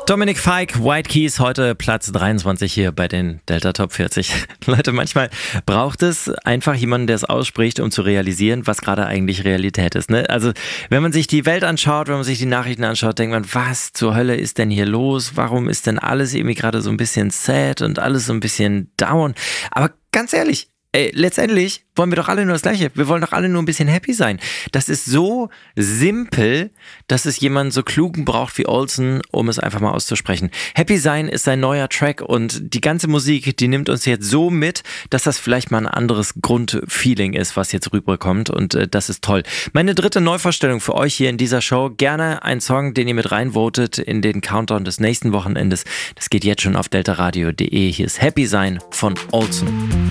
Dominic Fike, White Keys, heute Platz 23 hier bei den Delta Top 40. Leute, manchmal braucht es einfach jemanden, der es ausspricht, um zu realisieren, was gerade eigentlich Realität ist. Ne? Also wenn man sich die Welt anschaut, wenn man sich die Nachrichten anschaut, denkt man, was zur Hölle ist denn hier los? Warum ist denn alles irgendwie gerade so ein bisschen sad und alles so ein bisschen down? Aber ganz ehrlich, letztendlich wollen wir doch alle nur das Gleiche. Wir wollen doch alle nur ein bisschen happy sein. Das ist so simpel, dass es jemanden so klugen braucht wie Olsen, um es einfach mal auszusprechen. Happy sein ist sein neuer Track und die ganze Musik, die nimmt uns jetzt so mit, dass das vielleicht mal ein anderes Grundfeeling ist, was jetzt rüberkommt und das ist toll. Meine dritte Neuvorstellung für euch hier in dieser Show. Gerne ein Song, den ihr mit reinvotet in den Countdown des nächsten Wochenendes. Das geht jetzt schon auf deltaradio.de. Hier ist Happy sein von Olsen.